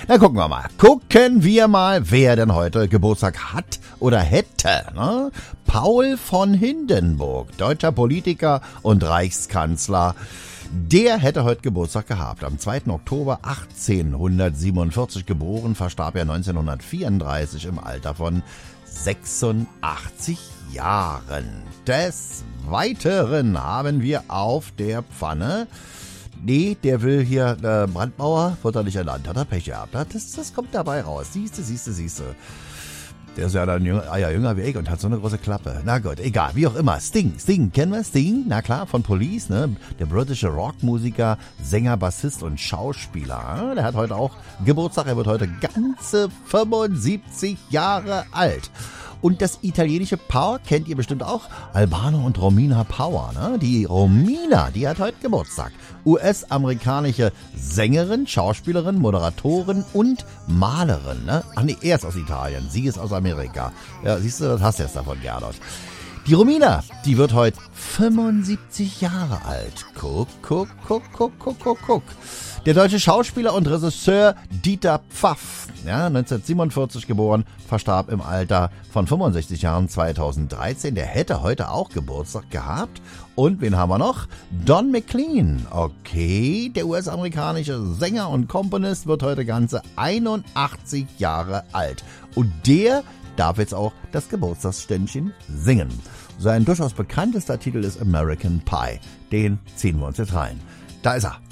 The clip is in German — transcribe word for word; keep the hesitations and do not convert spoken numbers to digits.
Na, gucken wir mal. Gucken wir mal, wer denn heute Geburtstag hat oder hätte. Ne? Paul von Hindenburg, deutscher Politiker und Reichskanzler. Der hätte heute Geburtstag gehabt. Am zweiten Oktober achtzehnhundertsiebenundvierzig geboren, verstarb er neunzehnhundertvierunddreißig im Alter von sechsundachtzig Jahren. Des Weiteren haben wir auf der Pfanne... Nee, der will hier äh, Brandmauer, wird er nicht ernannt, hat er Pech gehabt. Das, das kommt dabei raus. Siehste, siehste, siehste. Der ist ja dann jünger, ah ja, jünger wie ich und hat so eine große Klappe. Na gut, egal, wie auch immer. Sting, Sting, kennen wir Sting? Na klar, von Police, ne? Der britische Rockmusiker, Sänger, Bassist und Schauspieler. Der hat heute auch Geburtstag, er wird heute ganze fünfundsiebzig Jahre alt. Und das italienische Paar kennt ihr bestimmt auch. Albano und Romina Power. Ne? Die Romina, die hat heute Geburtstag. U S-amerikanische Sängerin, Schauspielerin, Moderatorin und Malerin. Ne? Ach nee, er ist aus Italien, sie ist aus Amerika. Ja, siehst du, das hast du jetzt davon, Gernot. Die Romina, die wird heute fünfundsiebzig Jahre alt. Guck, guck, guck, guck, guck, guck, guck. Der deutsche Schauspieler und Regisseur Dieter Pfaff, ja, neunzehnhundertsiebenundvierzig geboren, verstarb im Alter von fünfundsechzig Jahren zweitausenddreizehn. Der hätte heute auch Geburtstag gehabt. Und wen haben wir noch? Don McLean. Okay, der U S-amerikanische Sänger und Komponist wird heute ganze einundachtzig Jahre alt. Und der darf jetzt auch das Geburtstagsständchen singen. Sein durchaus bekanntester Titel ist American Pie. Den ziehen wir uns jetzt rein. Da ist er.